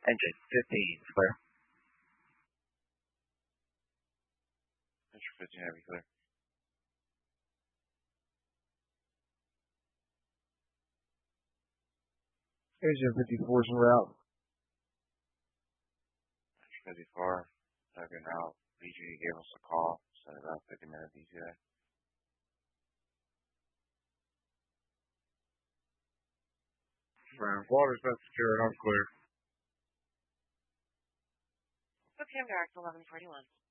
Engine 15, clear. Engine 15 heavy, clear. Engine 54 is en route. Engine 54, tagging out. BG gave us a call, sent it out 50-minute DTA. Water's been secured, I'm clear. Okay, I'm direct 1141.